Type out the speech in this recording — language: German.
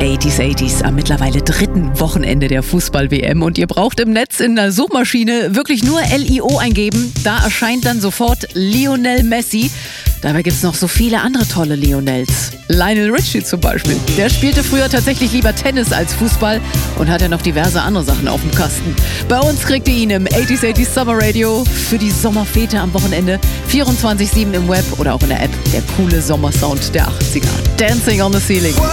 80s am mittlerweile 3. Wochenende der Fußball-WM und ihr braucht im Netz in der Suchmaschine wirklich nur LIO eingeben. Da erscheint dann sofort Lionel Messi. Dabei gibt es noch so viele andere tolle Lionels. Lionel Richie zum Beispiel. Der spielte früher tatsächlich lieber Tennis als Fußball und hat ja noch diverse andere Sachen auf dem Kasten. Bei uns kriegt ihr ihn im 80s Summer Radio für die Sommerfete am Wochenende. 24/7 im Web oder auch in der App. Der coole Sommersound der 80er. Dancing on the Ceiling.